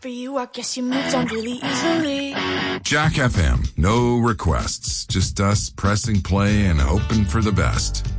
for you, I guess you moved on really easily. Jack FM, no requests, just us pressing play and hoping for the best.